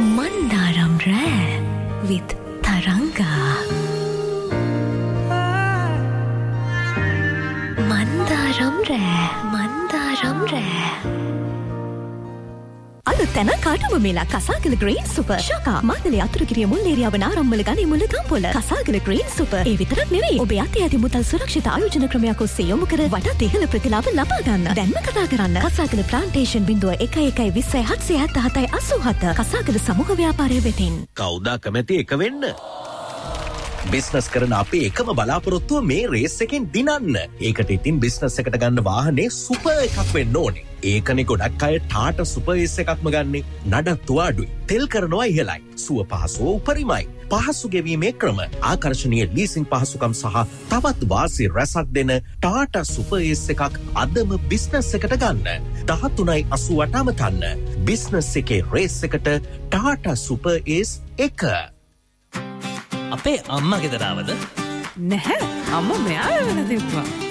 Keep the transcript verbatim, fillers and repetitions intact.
Mandaram Rare with Taranga. Mandaram Rare, Mandaram Rare. අලුත් තැන කාටම මේලා කසාගල green super ශකා Matale Athurugiriya මුල් ඒරියාව නාරම්මල ගනි මුල ගම්පොල කසාගල ග්‍රීන් සුපර් ඒ විතරක් නෙවෙයි ඔබේ අතේ ඇති මුදල් සුරක්ෂිත ආයෝජන ක්‍රමයක් ඔස්සේ යොමු කර වටා ඉහළ ප්‍රතිලාභ ලබා ගන්න දැන්ම කතා කරන්න කසාගල ප්ලාන්ටේෂන් බිංදුව එක එකයි විස්සයි හත්සිය හතයි අසූ හත කසාගල සමූහ ව්‍යාපාරය වෙතින් කවුද කැමති එක වෙන්න බිස්නස් කරන අපේ එකම බලාපොරොත්තුව මේ රේස් එකෙන් දිනන්න. ඒකට ඉතින් බිස්නස් එකට ගන්න වාහනේ සුපර් එකක් වෙන්න ඕනේ. ඒකනේ ගොඩක් අය ටාටා සුපර් ඒස් එකක්ම ගන්නේ. නඩත්තු අඩුයි. තෙල් කරනවා ඉහළයි. සුව පහසුව උපරිමයි. පහසු ගෙවීමේ ක්‍රම, ආකර්ශනීය ලීසින් පහසුකම් සහ තවත් වාසි රැසක් දෙන ටාටා සුපර් ඒස් එකක් අදම බිස්නස් එකට ගන්න. දහතුනයි අසූවට අමතන්න. බිස්නස් එකේ රේස් එකට ටාටා සුපර් ඒස් එක. අපේ අම්මා ගෙදරවද නැහැ අම්මා මෙයාව වෙන දෙප්පා